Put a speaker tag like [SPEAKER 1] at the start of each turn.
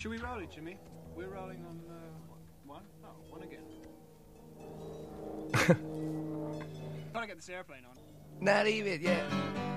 [SPEAKER 1] Should we roll it, Jimmy? We're rolling on one? Oh, one again. Gotta get this airplane on.
[SPEAKER 2] Not even, yeah.